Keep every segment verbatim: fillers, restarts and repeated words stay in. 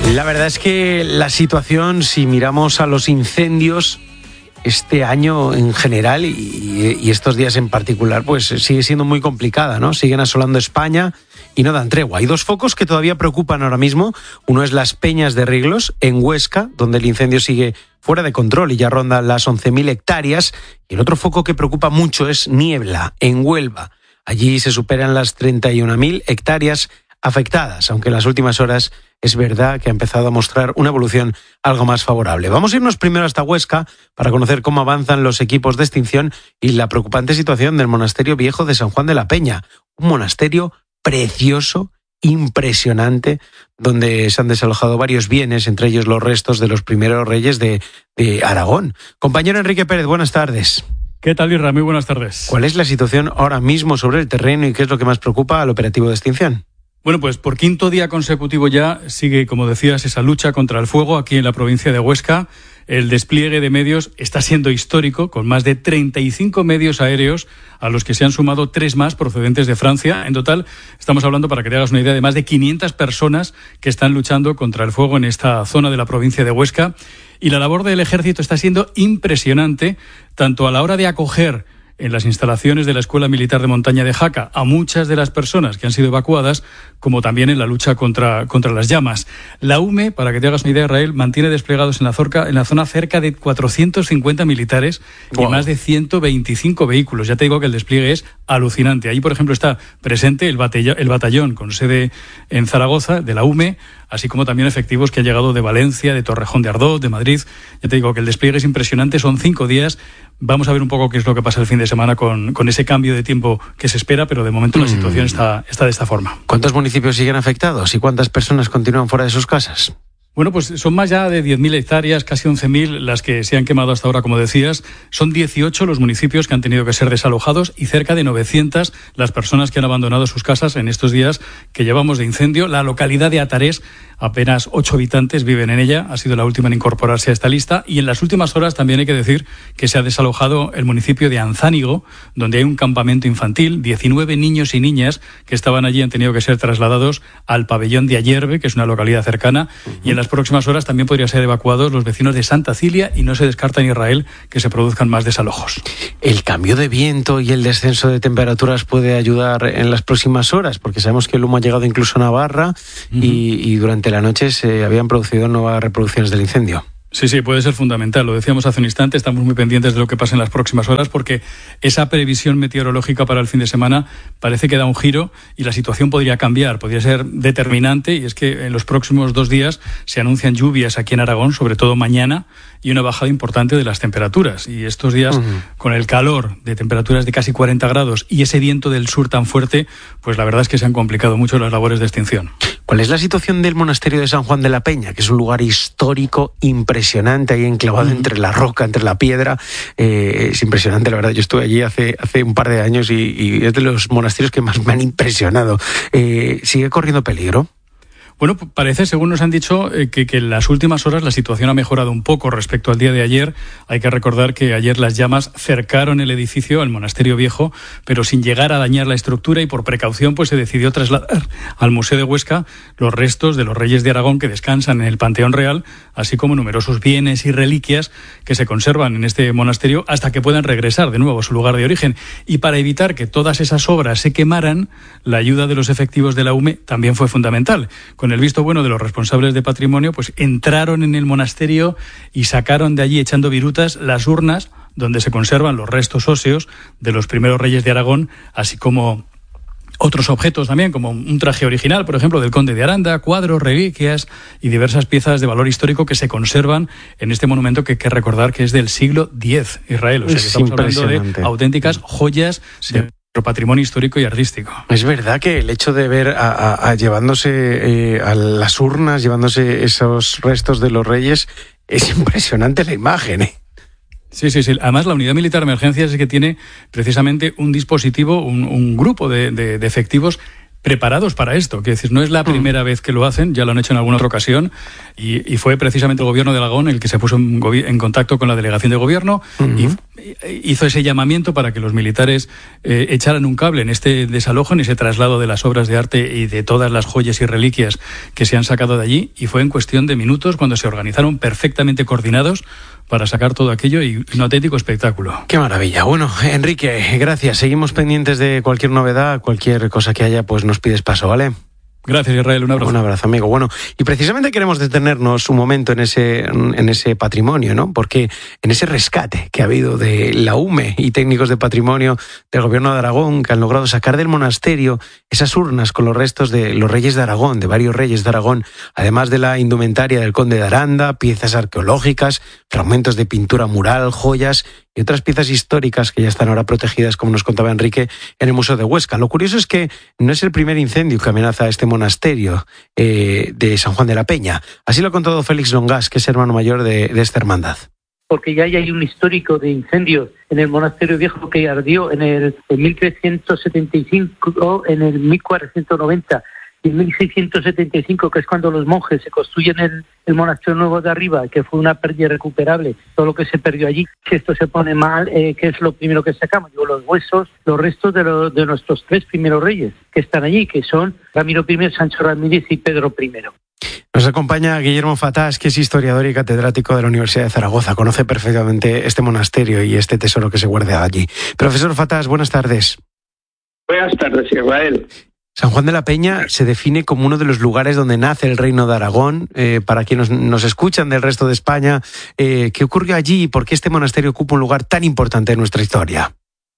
La verdad es que la situación, si miramos a los incendios este año en general y, y estos días en particular, pues sigue siendo muy complicada, ¿no? Siguen asolando España y no dan tregua. Hay dos focos que todavía preocupan ahora mismo. Uno es Las Peñas de Riglos, en Huesca, donde el incendio sigue fuera de control y ya ronda las once mil hectáreas. Y el otro foco que preocupa mucho es Niebla, en Huelva. Allí se superan las treinta y una mil hectáreas afectadas, aunque en las últimas horas es verdad que ha empezado a mostrar una evolución algo más favorable. Vamos a irnos primero hasta Huesca para conocer cómo avanzan los equipos de extinción y la preocupante situación del Monasterio Viejo de San Juan de la Peña, un monasterio precioso, impresionante, donde se han desalojado varios bienes, entre ellos los restos de los primeros reyes de, de Aragón. Compañero Enrique Pérez, buenas tardes. ¿Qué tal, Irra? Muy buenas tardes. ¿Cuál es la situación ahora mismo sobre el terreno y qué es lo que más preocupa al operativo de extinción? Bueno, pues por quinto día consecutivo ya sigue, como decías, esa lucha contra el fuego aquí en la provincia de Huesca. El despliegue de medios está siendo histórico, con más de treinta y cinco medios aéreos, a los que se han sumado tres más procedentes de Francia. En total, estamos hablando, para que te hagas una idea, de más de quinientas personas que están luchando contra el fuego en esta zona de la provincia de Huesca. Y la labor del ejército está siendo impresionante, tanto a la hora de acoger en las instalaciones de la Escuela Militar de Montaña de Jaca a muchas de las personas que han sido evacuadas, como también en la lucha contra, contra las llamas. La U M E, para que te hagas una idea, Israel, mantiene desplegados en la, zorca, en la zona cerca de cuatrocientos cincuenta militares wow. y más de ciento veinticinco vehículos. Ya te digo que el despliegue es alucinante. Ahí, por ejemplo, está presente el, batallón, el batallón con sede en Zaragoza de la U M E, así como también efectivos que han llegado de Valencia, de Torrejón de Ardoz, de Madrid. Ya te digo que el despliegue es impresionante, son cinco días. Vamos a ver un poco qué es lo que pasa el fin de semana con, con ese cambio de tiempo que se espera, pero de momento la situación está, está de esta forma. ¿Cuántos municipios siguen afectados y cuántas personas continúan fuera de sus casas? Bueno, pues son más ya de diez mil hectáreas, casi once mil las que se han quemado hasta ahora, como decías. Son dieciocho los municipios que han tenido que ser desalojados y cerca de novecientas las personas que han abandonado sus casas en estos días que llevamos de incendio. La localidad de Atarés, apenas ocho habitantes viven en ella, ha sido la última en incorporarse a esta lista. Y en las últimas horas también hay que decir que se ha desalojado el municipio de Anzánigo, donde hay un campamento infantil. diecinueve niños y niñas que estaban allí han tenido que ser trasladados al pabellón de Ayerbe, que es una localidad cercana. Uh-huh. Y en las próximas horas también podrían ser evacuados los vecinos de Santa Cilia y no se descarta en Israel que se produzcan más desalojos. ¿El cambio de viento y el descenso de temperaturas puede ayudar en las próximas horas? Porque sabemos que el humo ha llegado incluso a Navarra uh-huh. y, y durante la noche se habían producido nuevas reproducciones del incendio. Sí, sí, puede ser fundamental. Lo decíamos hace un instante, estamos muy pendientes de lo que pasa en las próximas horas porque esa previsión meteorológica para el fin de semana parece que da un giro y la situación podría cambiar, podría ser determinante, y es que en los próximos dos días se anuncian lluvias aquí en Aragón, sobre todo mañana, y una bajada importante de las temperaturas. Y estos días, uh-huh. con el calor de temperaturas de casi cuarenta grados y ese viento del sur tan fuerte, pues la verdad es que se han complicado mucho las labores de extinción. ¿Cuál es la situación del monasterio de San Juan de la Peña, que es un lugar histórico impresionante, ahí enclavado uh-huh. entre la roca, entre la piedra? Eh, es impresionante, la verdad. Yo estuve allí hace, hace un par de años y, y es de los monasterios que más me han impresionado. Eh, ¿Sigue corriendo peligro? Bueno, parece, según nos han dicho, eh, que, que en las últimas horas la situación ha mejorado un poco respecto al día de ayer. Hay que recordar que ayer las llamas cercaron el edificio, el Monasterio Viejo, pero sin llegar a dañar la estructura, y por precaución pues se decidió trasladar al Museo de Huesca los restos de los reyes de Aragón que descansan en el Panteón Real, así como numerosos bienes y reliquias que se conservan en este monasterio hasta que puedan regresar de nuevo a su lugar de origen. Y para evitar que todas esas obras se quemaran, la ayuda de los efectivos de la U M E también fue fundamental. Con el visto bueno de los responsables de patrimonio, pues entraron en el monasterio y sacaron de allí, echando virutas, las urnas donde se conservan los restos óseos de los primeros reyes de Aragón, así como otros objetos también, como un traje original, por ejemplo, del conde de Aranda, cuadros, reliquias y diversas piezas de valor histórico que se conservan en este monumento, que hay que recordar que es del siglo diez, Israel. O sea, que estamos hablando de auténticas joyas sí. de patrimonio histórico y artístico. Es verdad que el hecho de ver a, a, a llevándose eh, a las urnas, llevándose esos restos de los reyes, es impresionante la imagen, ¿eh? Sí, sí, sí. Además, la Unidad Militar de Emergencias es que tiene precisamente un dispositivo, un, un grupo de, de, de efectivos preparados para esto. Quiero decir, no es la primera mm. vez que lo hacen, ya lo han hecho en alguna otra ocasión, y, y fue precisamente el gobierno de Aragón el que se puso en, gobi- en contacto con la delegación de gobierno mm-hmm. y hizo ese llamamiento para que los militares eh, echaran un cable en este desalojo, en ese traslado de las obras de arte y de todas las joyas y reliquias que se han sacado de allí, y fue en cuestión de minutos cuando se organizaron perfectamente coordinados para sacar todo aquello, y un auténtico espectáculo. Qué maravilla. Bueno, Enrique, gracias. Seguimos pendientes de cualquier novedad, cualquier cosa que haya, pues nos pides paso, ¿vale? Gracias, Israel, un abrazo. Un abrazo, amigo. Bueno, y precisamente queremos detenernos un momento en ese, en ese patrimonio, ¿no? Porque en ese rescate que ha habido de la U M E y técnicos de patrimonio del Gobierno de Aragón, que han logrado sacar del monasterio esas urnas con los restos de los reyes de Aragón, de varios reyes de Aragón, además de la indumentaria del conde de Aranda, piezas arqueológicas, fragmentos de pintura mural, joyas y otras piezas históricas que ya están ahora protegidas, como nos contaba Enrique, en el Museo de Huesca. Lo curioso es que no es el primer incendio que amenaza a este monasterio eh, de San Juan de la Peña. Así lo ha contado Félix Longas, que es hermano mayor de, de esta hermandad. Porque ya hay un histórico de incendios en el monasterio viejo que ardió en el en mil trescientos setenta y cinco, en el mil cuatrocientos noventa y en mil seiscientos setenta y cinco, que es cuando los monjes se construyen el, el monasterio nuevo de arriba, que fue una pérdida irrecuperable, todo lo que se perdió allí. Si esto se pone mal, eh, ¿qué es lo primero que sacamos? Digo, los huesos, los restos de, lo, de nuestros tres primeros reyes que están allí, que son Ramiro primero, Sancho Ramírez y Pedro primero. Nos acompaña Guillermo Fatás, que es historiador y catedrático de la Universidad de Zaragoza. Conoce perfectamente este monasterio y este tesoro que se guarda allí. Profesor Fatás, buenas tardes. Buenas tardes, Israel. San Juan de la Peña se define como uno de los lugares donde nace el Reino de Aragón. Eh, para quienes nos, nos escuchan del resto de España, eh, ¿qué ocurrió allí y por qué este monasterio ocupa un lugar tan importante en nuestra historia?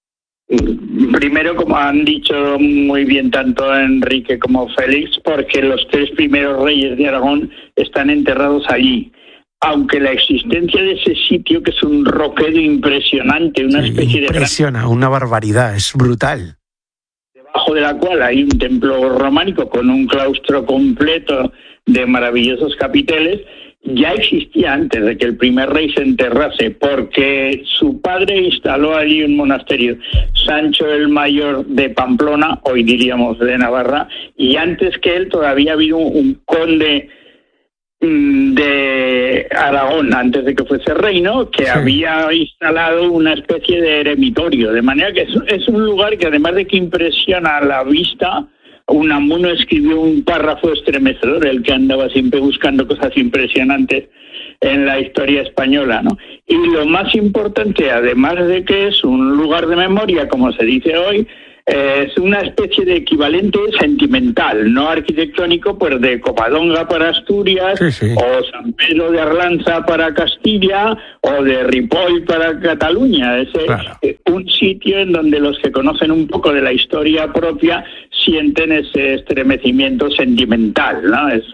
Primero, como han dicho muy bien tanto Enrique como Félix, porque los tres primeros reyes de Aragón están enterrados allí. Aunque la existencia de ese sitio, que es un roquedo impresionante, una sí, especie de... Impresiona, una barbaridad, es brutal. Debajo de la cual hay un templo románico con un claustro completo de maravillosos capiteles, ya existía antes de que el primer rey se enterrase, porque su padre instaló allí un monasterio, Sancho el Mayor de Pamplona, hoy diríamos de Navarra, y antes que él todavía había un, un conde de Aragón, antes de que fuese reino, que sí. había instalado una especie de eremitorio, de manera que es, es un lugar que, además de que impresiona a la vista, Unamuno escribió un párrafo estremecedor, el que andaba siempre buscando cosas impresionantes en la historia española, ¿no? Y lo más importante, además de que es un lugar de memoria, como se dice hoy, es una especie de equivalente sentimental, no arquitectónico, pues de Covadonga para Asturias, sí, sí. o San Pedro de Arlanza para Castilla, o de Ripoll para Cataluña. Es claro. un sitio en donde los que conocen un poco de la historia propia sienten ese estremecimiento sentimental, ¿no? Es,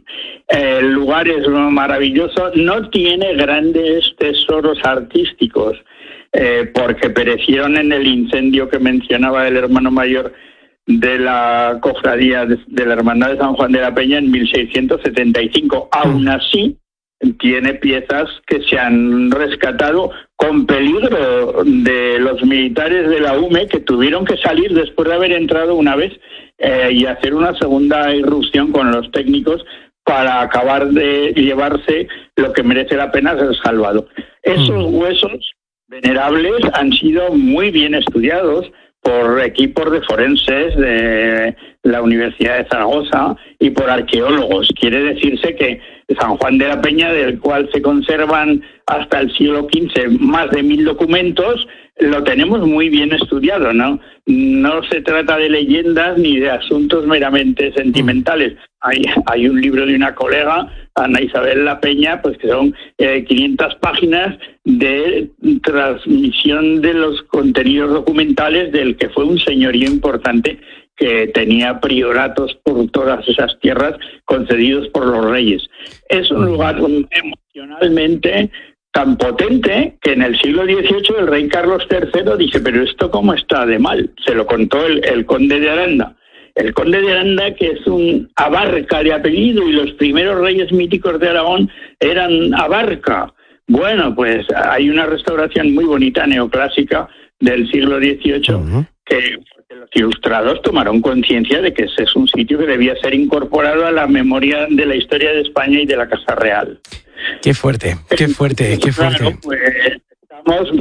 el lugar es maravilloso, no tiene grandes tesoros artísticos, Eh, porque perecieron en el incendio que mencionaba el hermano mayor de la cofradía de, de la Hermandad de San Juan de la Peña en mil seiscientos setenta y cinco. Aún así, tiene piezas que se han rescatado con peligro de los militares de la U M E, que tuvieron que salir después de haber entrado una vez eh, y hacer una segunda irrupción con los técnicos para acabar de llevarse lo que merece la pena ser salvado. Esos huesos venerables han sido muy bien estudiados por equipos de forenses de la Universidad de Zaragoza y por arqueólogos. Quiere decirse que San Juan de la Peña, del cual se conservan hasta el siglo quince más de mil documentos, lo tenemos muy bien estudiado, ¿no? No se trata de leyendas ni de asuntos meramente sentimentales. Hay, hay un libro de una colega, Ana Isabel La Peña, pues que son eh, quinientas páginas de transmisión de los contenidos documentales del que fue un señorío importante que tenía prioratos por todas esas tierras concedidos por los reyes. Es un lugar emocionalmente tan potente que en el siglo dieciocho el rey Carlos tercero dice, pero ¿esto cómo está de mal? Se lo contó el, el conde de Aranda. El conde de Aranda, que es un Abarca de apellido, y los primeros reyes míticos de Aragón eran Abarca. Bueno, pues hay una restauración muy bonita, neoclásica, del siglo dieciocho, uh-huh. que los ilustrados tomaron conciencia de que ese es un sitio que debía ser incorporado a la memoria de la historia de España y de la Casa Real. Qué fuerte, qué fuerte, qué fuerte. Claro, pues estamos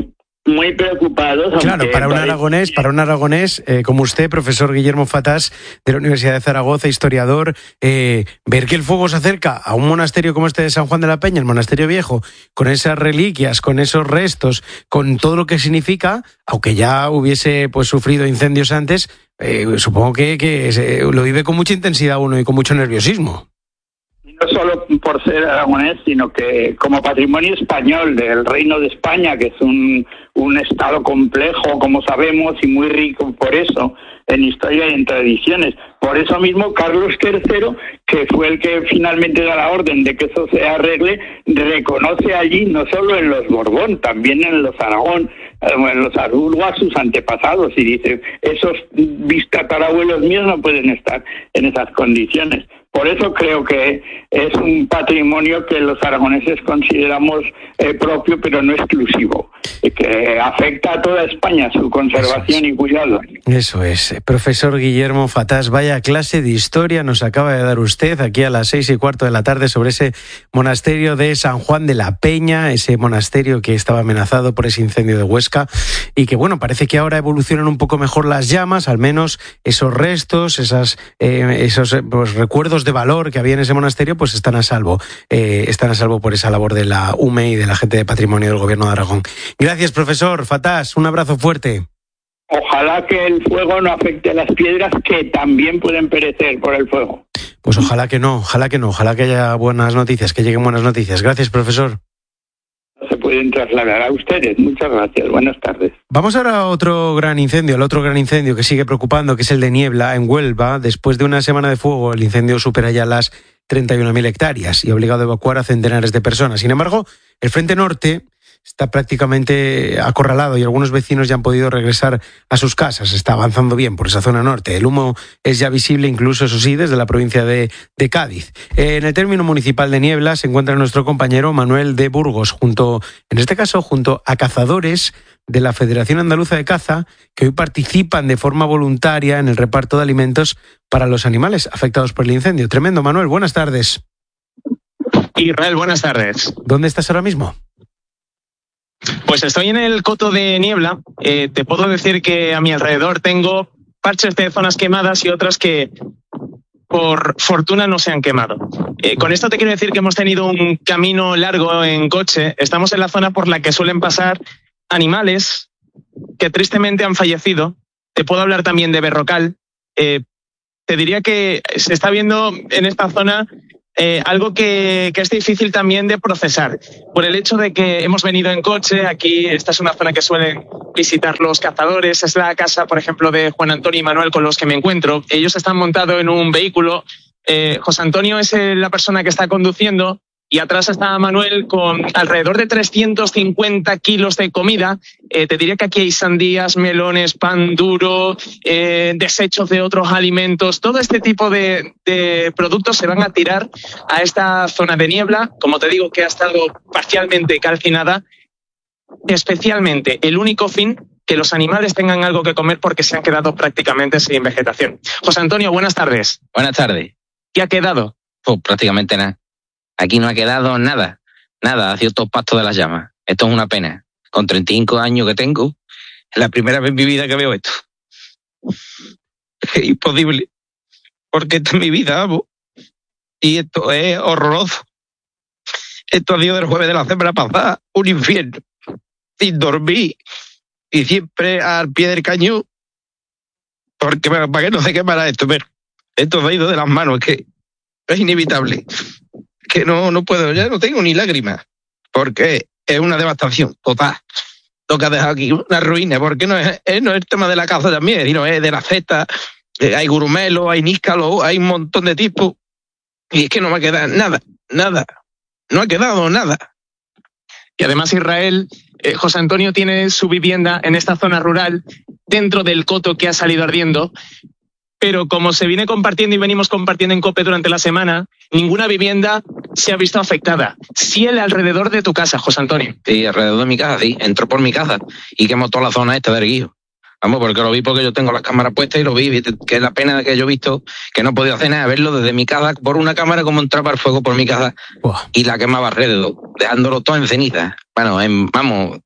muy preocupados. Claro, para un parece... aragonés, para un aragonés eh, como usted, profesor Guillermo Fatás, de la Universidad de Zaragoza, historiador, eh, ver que el fuego se acerca a un monasterio como este de San Juan de la Peña, el monasterio viejo, con esas reliquias, con esos restos, con todo lo que significa, aunque ya hubiese pues sufrido incendios antes, eh, supongo que, que se, lo vive con mucha intensidad uno y con mucho nerviosismo. No solo por ser aragonés, sino que como patrimonio español del Reino de España, que es un, un estado complejo, como sabemos, y muy rico por eso, en historia y en tradiciones. Por eso mismo, Carlos tercero, que fue el que finalmente da la orden de que eso se arregle, reconoce allí, no solo en los Borbón, también en los Aragón, en los Habsburgo, a sus antepasados, y dice, esos bistatarabuelos míos no pueden estar en esas condiciones. Por eso creo que es un patrimonio que los aragoneses consideramos eh, propio, pero no exclusivo, que afecta a toda España, su conservación y cuidado. Eso es. Profesor Guillermo Fatás, vaya clase de historia nos acaba de dar usted aquí a las seis y cuarto de la tarde sobre ese monasterio de San Juan de la Peña, ese monasterio que estaba amenazado por ese incendio de Huesca y que, bueno, parece que ahora evolucionan un poco mejor las llamas, al menos esos restos, esas, eh, esos pues, recuerdos de valor que había en ese monasterio, pues están a salvo, eh, están a salvo por esa labor de la U M E y de la gente de patrimonio del Gobierno de Aragón. Gracias, profesor Fatás, un abrazo fuerte. Ojalá que el fuego no afecte a las piedras, que también pueden perecer por el fuego. Pues ojalá que no, ojalá que no, ojalá que haya buenas noticias, que lleguen buenas noticias. Gracias, profesor. Se pueden trasladar a ustedes. Muchas gracias. Buenas tardes. Vamos ahora a otro gran incendio, el otro gran incendio que sigue preocupando, que es el de Niebla, en Huelva. Después de una semana de fuego, el incendio supera ya las treinta y una mil hectáreas y ha obligado a evacuar a centenares de personas. Sin embargo, el Frente Norte está prácticamente acorralado y algunos vecinos ya han podido regresar a sus casas. Está avanzando bien por esa zona norte. El humo es ya visible incluso, eso sí, desde la provincia de, de Cádiz. En el término municipal de Niebla se encuentra nuestro compañero Manuel de Burgos, junto, en este caso, junto a cazadores de la Federación Andaluza de Caza, que hoy participan de forma voluntaria en el reparto de alimentos para los animales afectados por el incendio. Tremendo, Manuel. Buenas tardes. Israel, buenas tardes. ¿Dónde estás ahora mismo? Pues estoy en el coto de Niebla. Eh, te puedo decir que a mi alrededor tengo parches de zonas quemadas y otras que por fortuna no se han quemado. Eh, con esto te quiero decir que hemos tenido un camino largo en coche. Estamos en la zona por la que suelen pasar animales que tristemente han fallecido. Te puedo hablar también de Berrocal. Eh, te diría que se está viendo en esta zona Eh, algo que, que es difícil también de procesar, por el hecho de que hemos venido en coche. Aquí esta es una zona que suelen visitar los cazadores, es la casa, por ejemplo, de Juan Antonio y Manuel con los que me encuentro. Ellos están montados en un vehículo, eh, José Antonio es la persona que está conduciendo y atrás está Manuel con alrededor de trescientos cincuenta kilos de comida. Eh, te diría que aquí hay sandías, melones, pan duro, eh, desechos de otros alimentos. Todo este tipo de, de productos se van a tirar a esta zona de Niebla, como te digo, que ha estado parcialmente calcinada. Especialmente el único fin, que los animales tengan algo que comer porque se han quedado prácticamente sin vegetación. José Antonio, buenas tardes. Buenas tardes. ¿Qué ha quedado? Pues prácticamente nada. Aquí no ha quedado nada, nada, ha sido todo pasto de las llamas. Esto es una pena. Con treinta y cinco años que tengo, es la primera vez en mi vida que veo esto. Es imposible, porque esta es mi vida, amo. Y esto es horroroso. Esto ha sido del jueves de la semana pasada, un infierno. Sin dormir y siempre al pie del cañón, porque para que no se quemara esto, pero esto se ha ido de las manos, es que es inevitable. Que no, no puedo, ya no tengo ni lágrimas, porque es una devastación total. Lo que ha dejado aquí, una ruina, porque no es, es, no es el tema de la caza también, sino es de la cesta. Eh, hay gurumelo, hay níscalo, hay un montón de tipos, y es que no me ha quedado nada, nada, no ha quedado nada. Y además Israel, eh, José Antonio tiene su vivienda en esta zona rural, dentro del coto que ha salido ardiendo, pero como se viene compartiendo y venimos compartiendo en COPE durante la semana, ninguna vivienda se ha visto afectada. Sí, el alrededor de tu casa, José Antonio. Sí, alrededor de mi casa, sí. Entró por mi casa y quemó toda la zona esta de Erguillo. Vamos, porque lo vi porque yo tengo las cámaras puestas y lo vi, que es la pena de que yo he visto, que no he podido hacer nada, verlo desde mi casa por una cámara como entraba el fuego por mi casa. Wow. Y la quemaba alrededor, dejándolo todo en ceniza. Bueno, en, vamos,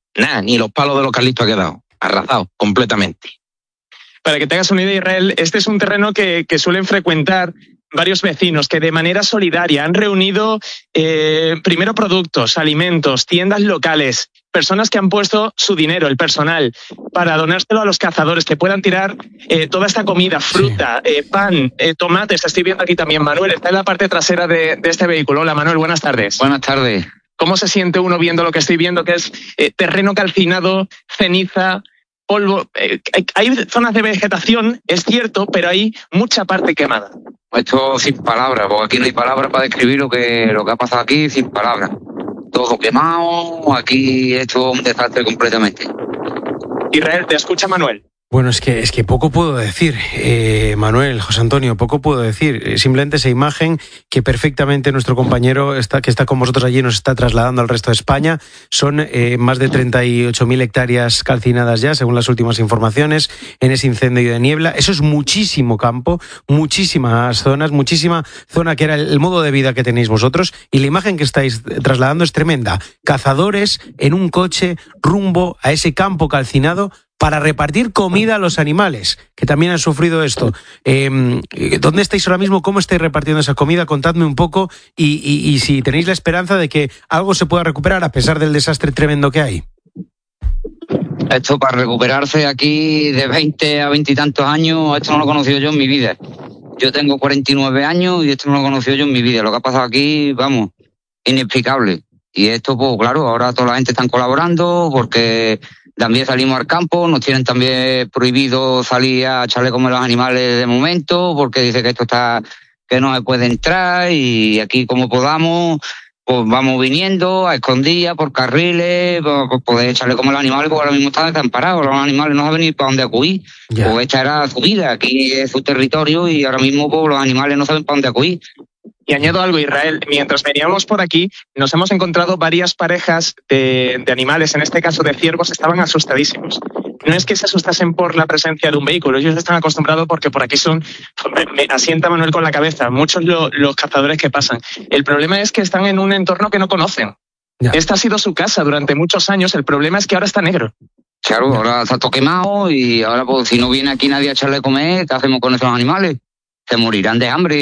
Nada, ni los palos de los Carlitos ha quedado. Arrasado completamente. Para que te hagas una idea, Israel, este es un terreno que, que suelen frecuentar varios vecinos que de manera solidaria han reunido eh, primero productos, alimentos, tiendas locales, personas que han puesto su dinero, el personal, para donárselo a los cazadores, que puedan tirar eh, toda esta comida, fruta, sí. eh, pan, eh, tomates. Te estoy viendo aquí también, Manuel, está en la parte trasera de, de este vehículo. Hola, Manuel, buenas tardes. Buenas tardes. ¿Cómo se siente uno viendo lo que estoy viendo, que es eh, terreno calcinado, ceniza, polvo? Eh, hay zonas de vegetación, es cierto, pero hay mucha parte quemada. Esto sin palabras, porque aquí no hay palabras para describir lo que, lo que ha pasado aquí, sin palabras. Todo quemado, aquí esto es un desastre completamente. Israel, te escucha Manuel. Bueno, es que, es que poco puedo decir, eh, Manuel, José Antonio, poco puedo decir. Eh, simplemente esa imagen que perfectamente nuestro compañero está, que está con vosotros allí nos está trasladando al resto de España. Son eh, más de treinta y ocho mil hectáreas calcinadas ya, según las últimas informaciones, en ese incendio de Niebla. Eso es muchísimo campo, muchísimas zonas, muchísima zona que era el, el modo de vida que tenéis vosotros. Y la imagen que estáis trasladando es tremenda. Cazadores en un coche rumbo a ese campo calcinado para repartir comida a los animales, que también han sufrido esto. Eh, ¿Dónde estáis ahora mismo? ¿Cómo estáis repartiendo esa comida? Contadme un poco y, y, y si tenéis la esperanza de que algo se pueda recuperar a pesar del desastre tremendo que hay. Esto para recuperarse aquí de veinte a veinte y tantos años, esto no lo he conocido yo en mi vida. Yo tengo cuarenta y nueve años y esto no lo he conocido yo en mi vida. Lo que ha pasado aquí, vamos, inexplicable. Y esto, pues claro, ahora toda la gente está colaborando porque también salimos al campo, nos tienen también prohibido salir a echarle comer a los animales de momento, porque dice que esto está, que no se puede entrar, y aquí como podamos, pues vamos viniendo a escondidas por carriles, por poder echarle comer a los animales, porque ahora mismo están desamparados, los animales no saben ni para dónde acudir, yeah. Pues esta era su vida, aquí es su territorio, y ahora mismo pues, los animales no saben para dónde acudir. Y añado algo, Israel, mientras veníamos por aquí, nos hemos encontrado varias parejas de, de animales, en este caso de ciervos, estaban asustadísimos. No es que se asustasen por la presencia de un vehículo, ellos están acostumbrados porque por aquí son, me, me asienta Manuel con la cabeza, muchos lo, los cazadores que pasan. El problema es que están en un entorno que no conocen. Ya. Esta ha sido su casa durante muchos años, el problema es que ahora está negro. Claro, ahora está todo quemado y ahora pues si no viene aquí nadie a echarle a comer, ¿qué hacemos con esos animales? Se morirán de hambre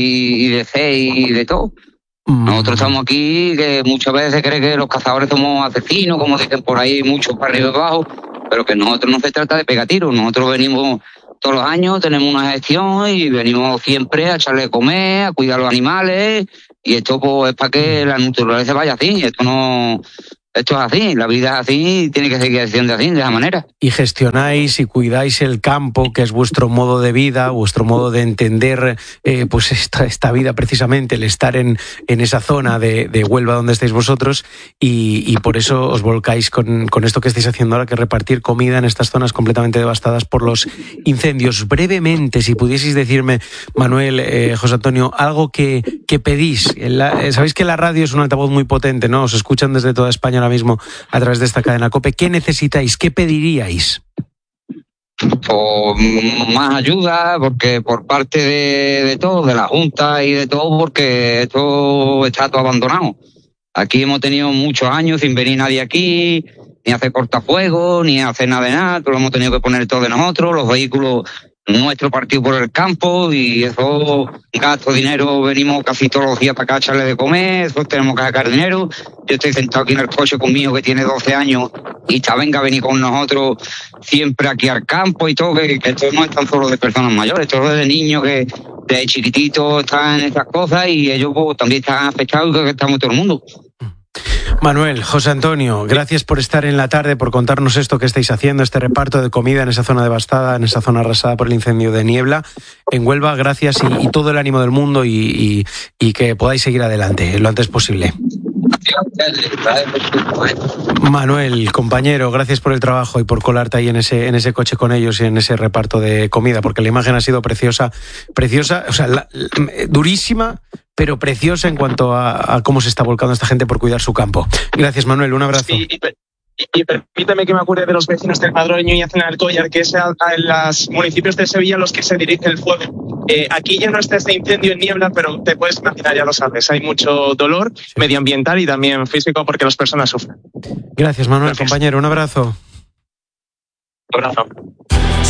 y de sed y de todo. Nosotros estamos aquí, que muchas veces se cree que los cazadores somos asesinos, como dicen por ahí muchos para arriba y abajo, pero que nosotros no se trata de pegar tiros. Nosotros venimos todos los años, tenemos una gestión y venimos siempre a echarle de comer, a cuidar los animales, y esto pues es para que la naturaleza vaya así. Esto no... Esto es así, la vida es así y tiene que seguir siendo así, de esa manera. Y gestionáis y cuidáis el campo, que es vuestro modo de vida, vuestro modo de entender eh, pues esta, esta vida precisamente, el estar en, en esa zona de, de Huelva donde estáis vosotros, y, y por eso os volcáis con, con esto que estáis haciendo ahora, que es repartir comida en estas zonas completamente devastadas por los incendios. Brevemente, si pudieseis decirme, Manuel, eh, José Antonio, algo que, que pedís. La, sabéis que la radio es un altavoz muy potente, ¿no? Os escuchan desde toda España ahora mismo a través de esta cadena COPE. ¿Qué necesitáis? ¿Qué pediríais? Pues más ayuda, porque por parte de, de todo, de la Junta y de todo, porque esto está todo abandonado. Aquí hemos tenido muchos años sin venir nadie aquí, ni hacer cortafuegos, ni hacer nada de nada, todo lo hemos tenido que poner todo de nosotros, los vehículos nuestro partido por el campo, y eso gasto dinero, venimos casi todos los días para acá a echarle de comer, eso tenemos que sacar dinero. Yo estoy sentado aquí en el coche con mi hijo que tiene doce años y está venga a venir con nosotros siempre aquí al campo y todo, que, que esto no es tan solo de personas mayores, esto es de niños que de chiquititos están en estas cosas y ellos pues, también están afectados y creo que estamos todo el mundo. Manuel, José Antonio, gracias por estar en la tarde, por contarnos esto que estáis haciendo, este reparto de comida en esa zona devastada, en esa zona arrasada por el incendio de Niebla en Huelva. Gracias y, y todo el ánimo del mundo y, y, y que podáis seguir adelante lo antes posible. Manuel, compañero, gracias por el trabajo y por colarte ahí en ese en ese coche con ellos y en ese reparto de comida, porque la imagen ha sido preciosa, preciosa, o sea, la, la, durísima, pero preciosa en cuanto a, a cómo se está volcando esta gente por cuidar su campo. Gracias, Manuel, un abrazo. Sí, y, y, y permítame que me acuerde de los vecinos del Padroño y Hacen Alcoyar, que es a, a, en los municipios de Sevilla a los que se dirige el fuego. Eh, aquí ya no está este incendio en Niebla, pero te puedes imaginar, ya lo sabes, hay mucho dolor medioambiental y también físico porque las personas sufren. Gracias, Manuel, Gracias. compañero. Un abrazo. Un abrazo.